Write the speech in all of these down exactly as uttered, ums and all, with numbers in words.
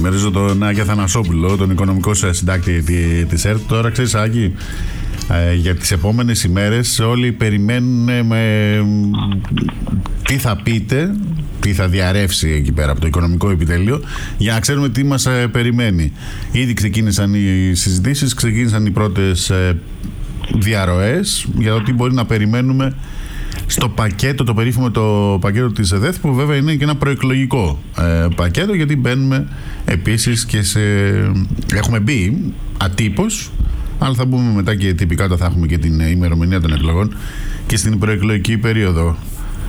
καλημερίζω τον Άκη Αθανασόπουλο, τον οικονομικό συντάκτη της ΕΡΤ. Τώρα ξέρεις, Άκη, ε, για τις επόμενες ημέρες όλοι περιμένουν με, τι θα πείτε, τι θα διαρρεύσει εκεί πέρα από το οικονομικό επιτελείο, για να ξέρουμε τι μας ε, περιμένει. Ήδη ξεκίνησαν οι συζητήσεις, ξεκίνησαν οι πρώτες ε, διαρροές για το τι μπορεί να περιμένουμε στο πακέτο, το περίφημο το πακέτο της ΕΔΕΘ, που βέβαια είναι και ένα προεκλογικό ε, πακέτο, γιατί μπαίνουμε επίσης και σε... έχουμε μπει ατύπως, αλλά θα μπούμε μετά και τυπικά, όταν θα έχουμε και την ημερομηνία των εκλογών και στην προεκλογική περίοδο.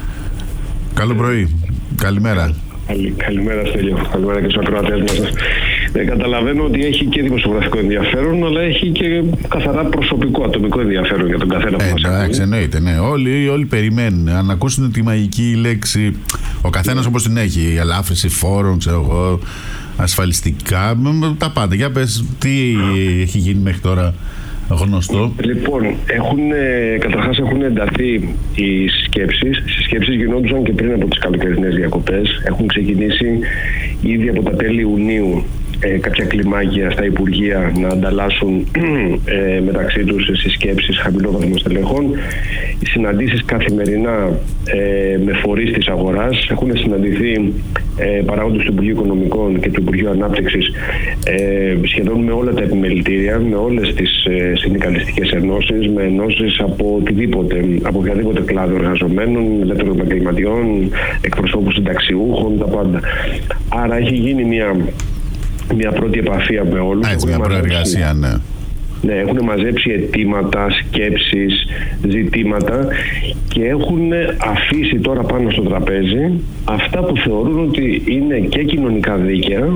Καλό πρωί, καλημέρα. Καλη, καλημέρα Στέλιο, καλημέρα και στους ακροατές μας. Ε, καταλαβαίνω ότι έχει και δημοσιογραφικό ενδιαφέρον, αλλά έχει και καθαρά προσωπικό, ατομικό ενδιαφέρον για τον καθένα που ε, μας ακούει. Εντάξει, εννοείται, ναι. Όλοι, όλοι περιμένουν. Αν ακούσουν τη μαγική λέξη, ο καθένας όπως την έχει, η ελάφρυνση φόρων, ξέρω εγώ, ασφαλιστικά, τα πάντα. Για πες, τι έχει γίνει μέχρι τώρα γνωστό? Λοιπόν, έχουν, καταρχάς έχουν ενταθεί οι συσκέψεις. Οι συσκέψεις γινόντουσαν και πριν από τις καλοκαιρινές διακοπές. Έχουν ξεκινήσει ήδη από τα τέλη Ιουνίου ε, κάποια κλιμάκια στα Υπουργεία να ανταλλάσσουν ε, μεταξύ τους συσκέψεις χαμηλόβαθμων στελεχών. Οι συναντήσεις καθημερινά ε, με φορείς της αγοράς. Έχουν συναντηθεί ε, παράγοντες του Υπουργείου Οικονομικών και του Υπουργείου Ανάπτυξης ε, σχεδόν με όλα τα επιμελητήρια, με όλες τις ε, συνδικαλιστικές ενώσεις, με ενώσεις από οτιδήποτε, από οποιαδήποτε κλάδο εργαζομένων, ελεύθερων επαγγελματιών, εκπροσώπους συνταξιούχων, τα πάντα. Άρα έχει γίνει μια, μια πρώτη επαφή με όλους. Έτσι, μια προεργασία, ναι. Ναι, έχουν μαζέψει αιτήματα, σκέψεις, ζητήματα και έχουν αφήσει τώρα πάνω στο τραπέζι αυτά που θεωρούν ότι είναι και κοινωνικά δίκαια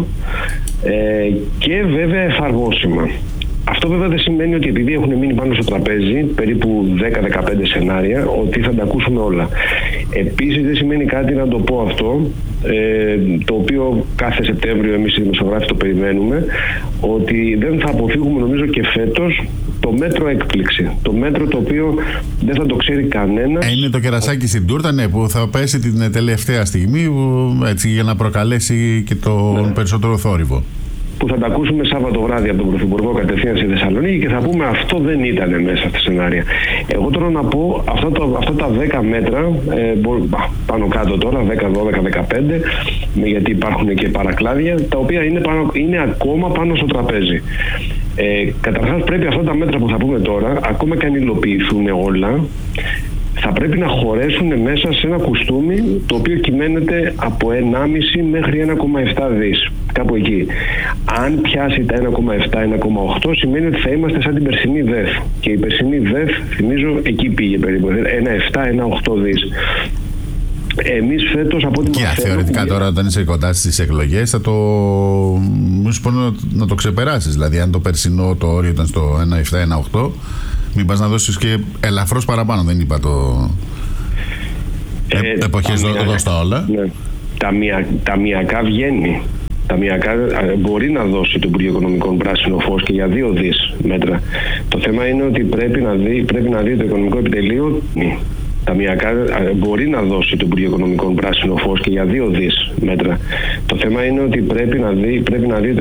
ε, και βέβαια εφαρμόσιμα. Αυτό βέβαια δεν σημαίνει ότι επειδή έχουν μείνει πάνω στο τραπέζι περίπου δέκα με δεκαπέντε σενάρια, ότι θα τα ακούσουμε όλα. Επίσης δεν σημαίνει κάτι, να το πω αυτό, ε, το οποίο κάθε Σεπτέμβριο εμείς οι δημοσιογράφοι το περιμένουμε, ότι δεν θα αποφύγουμε νομίζω και φέτος το μέτρο έκπληξη. Το μέτρο το οποίο δεν θα το ξέρει κανένας. Είναι το κερασάκι στην τούρτα, ναι, που θα πέσει την τελευταία στιγμή, που, έτσι, για να προκαλέσει και τον ναι. περισσότερο θόρυβο. Που θα τα ακούσουμε Σάββατο βράδυ από τον Πρωθυπουργό κατευθείαν στη Θεσσαλονίκη και θα πούμε αυτό δεν ήταν μέσα στα σενάρια. Εγώ τώρα να πω αυτά, το, αυτά τα δέκα μέτρα, ε, μπο, πάνω κάτω τώρα, δέκα, δώδεκα, δεκαπέντε, γιατί υπάρχουν και παρακλάδια, τα οποία είναι, πάνω, είναι ακόμα πάνω στο τραπέζι. Ε, καταρχάς πρέπει αυτά τα μέτρα που θα πούμε τώρα, ακόμα και αν υλοποιηθούν όλα, θα πρέπει να χωρέσουν μέσα σε ένα κουστούμι το οποίο κυμαίνεται από ενάμιση μέχρι ένα κόμμα επτά δις. Κάπου εκεί. Αν πιάσει τα ένα κόμμα επτά ένα κόμμα οκτώ σημαίνει ότι θα είμαστε σαν την περσινή ΔΕΘ. Και η περσινή ΔΕΘ, θυμίζω, εκεί πήγε περίπου. ένα επτά ένα οκτώ δις. Εμείς φέτος από ό,τι και μας θεωρητικά θέλουμε... τώρα όταν είσαι κοντά στις εκλογές θα το... Μου σου πω να, να το ξεπεράσεις. Δηλαδή αν το περσινό το όριο ήταν στο ένα επτά ένα οκτώ, μην πας να δώσεις και ελαφρώς παραπάνω, δεν είπα το... Ε, ε, εποχές εδώ στα όλα. Ναι. Ταμια, ταμιακά βγαίνει. Ταμιακά μπορεί να δώσει το Υπουργείο Οικονομικών πράσινο φως και για δύο δις μέτρα. Το θέμα είναι ότι πρέπει να δει, πρέπει να δει το Οικονομικό Επιτελείο. Ταμιακά μπορεί να δώσει το Υπουργείο Οικονομικών πράσινο φως και για δύο δις μέτρα. Το θέμα είναι ότι πρέπει να δει, πρέπει να δει το